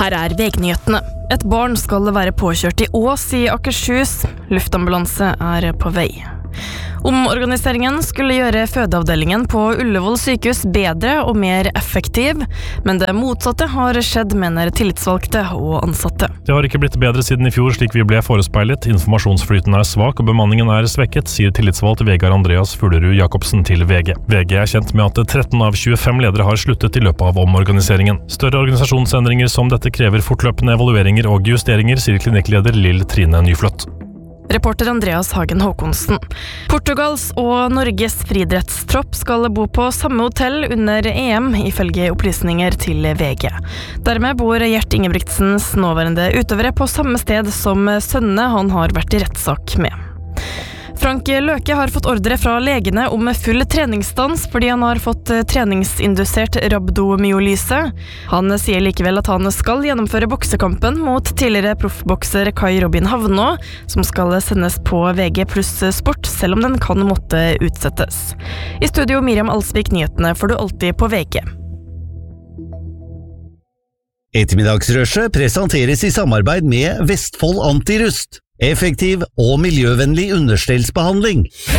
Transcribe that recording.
Her VG-nyhetene. Et barn skal være påkjørt I Ås I Akershus. Luftambulanse på vei. Omorganiseringen skulle gjøre fødeavdelingen på Ullevål sykehus bedre og mer effektiv, men det motsatte har skjedd, mener tillitsvalgte og ansatte. Det har ikke blitt bedre siden I fjor, slik vi ble forespeilet. Informasjonsflyten svak og bemanningen svekket, sier tillitsvalgt Vegard Andreas Fuglerud Jacobsen til VG. VG kjent med at 13 av 25 ledere har sluttet I løpet av omorganiseringen. Større organisasjonsendringer som dette krever fortløpende evalueringer og justeringer, sier klinikkleder Lill Trine Nyfløtt. Reporter Andreas Hagen Håkonsen. Portugals og Norges friidrettstropp skal bo på samme hotell under EM, ifølge opplysninger til VG. Dermed bor Gjert Ingebrigtsens nåværende utøvere på samme sted som sønnene han har vært I rettssak med. Frank Løke har fått ordre fra legene om full treningsstans fordi han har fått treningsindusert rabdomyolyse. Han sier likevel at han skal gjennomføre boksekampen mot tidligere proffbokser Kai Robin Havnå, som skal sendes på VG pluss sport, selv om den kan måtte utsettes. I studio Miriam Alsvik, nyhetene får du alltid på VG. Ettermiddagsrushet presenteres I samarbeid med Vestfold Antirust. Effektiv og miljøvennlig understellsbehandling.